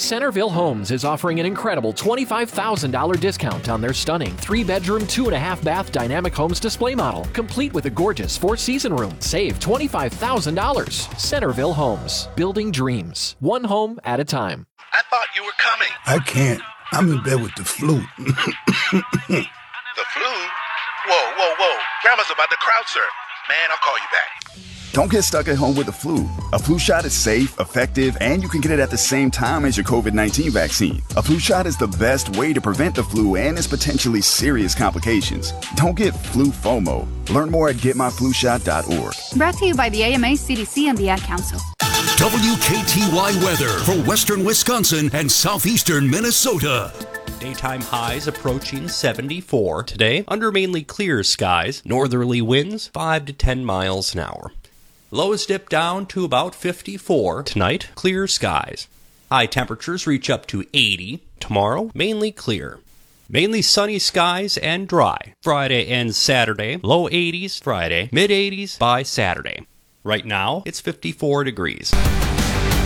Centerville Homes is offering an incredible $25,000 discount on their stunning 3-bedroom, 2.5-bath Dynamic Homes display model, complete with a gorgeous 4-season room. Save $25,000. Centerville Homes, building dreams, one home at a time. I thought you were coming. I can't. I'm in bed with the flu. The flu? Whoa. Grandma's about to crowd surf. Man, I'll call you back. Don't get stuck at home with the flu. A flu shot is safe, effective, and you can get it at the same time as your COVID-19 vaccine. A flu shot is the best way to prevent the flu and its potentially serious complications. Don't get flu FOMO. Learn more at getmyflushot.org. Brought to you by the AMA, CDC, and the Ad Council. WKTY weather for western Wisconsin and southeastern Minnesota. Daytime highs approaching 74 today under mainly clear skies. Northerly winds 5 to 10 miles an hour. Lows dip down to about 54 tonight. Clear skies. High temperatures reach up to 80 tomorrow. Mainly clear. Mainly sunny skies and dry. Friday and Saturday. Low 80s Friday. Mid 80s by Saturday. Right now, it's 54 degrees.